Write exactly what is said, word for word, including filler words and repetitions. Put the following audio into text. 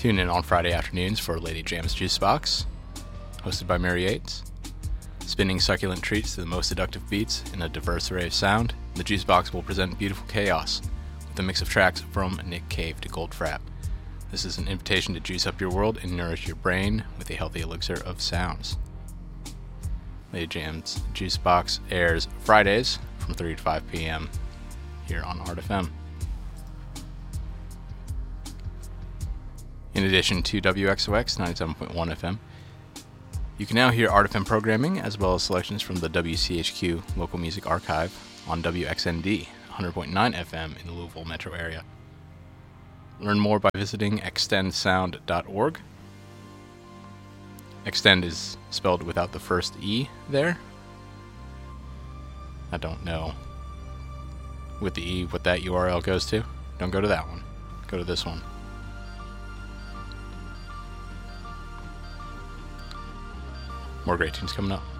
Tune in on Friday afternoons for Lady Jam's Juice Box, hosted by Mary Yates. Spinning succulent treats to the most seductive beats in a diverse array of sound, the Juice Box will present beautiful chaos with a mix of tracks from Nick Cave to Goldfrapp. This is an invitation to juice up your world and nourish your brain with a healthy elixir of sounds. Lady Jam's Juice Box airs Fridays from three to five p.m. here on Art F M. In addition to W X O X ninety-seven point one F M, you can now hear Art F M programming as well as selections from the W C H Q Local Music Archive on W X N D one hundred point nine F M in the Louisville metro area. Learn more by visiting extend sound dot org. Extend is spelled without the first E there. I don't know with the E what that U R L goes to. Don't go to that one. Go to this one. More great tunes coming up.